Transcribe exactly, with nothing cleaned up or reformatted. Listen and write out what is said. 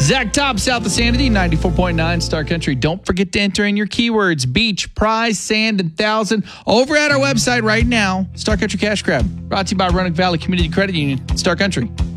Zach Top, South of Sanity, ninety-four point nine Star Country. Don't forget to enter in your keywords, beach, prize, sand, and thousand over at our website right now. Star Country Cash Grab, brought to you by Roanoke Valley Community Credit Union, Star Country.